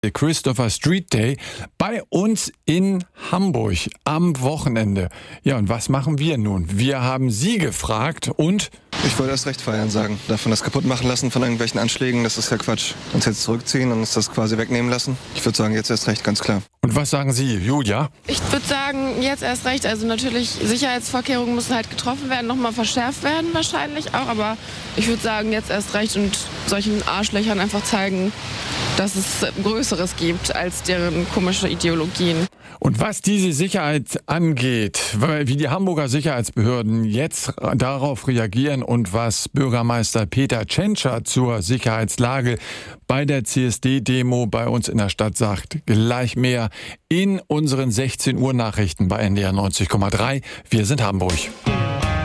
Christopher Street Day bei uns in Hamburg am Wochenende. Ja, und was machen wir nun? Wir haben Sie gefragt und... Ich wollte erst recht feiern sagen. Davon das kaputt machen lassen von irgendwelchen Anschlägen, das ist ja Quatsch. Uns jetzt zurückziehen und uns das quasi wegnehmen lassen. Ich würde sagen, jetzt erst recht, ganz klar. Und was sagen Sie, Julia? Ich würde sagen, jetzt erst recht. Also natürlich, Sicherheitsvorkehrungen müssen halt getroffen werden, nochmal verschärft werden wahrscheinlich auch. Aber ich würde sagen, jetzt erst recht und solchen Arschlöchern einfach zeigen, dass es Größeres gibt als deren komische Ideologien. Und was diese Sicherheit angeht, wie die Hamburger Sicherheitsbehörden jetzt darauf reagieren und was Bürgermeister Peter Tschentscher zur Sicherheitslage bei der CSD-Demo bei uns in der Stadt sagt, gleich mehr in unseren 16 Uhr Nachrichten bei NDR 90,3. Wir sind Hamburg.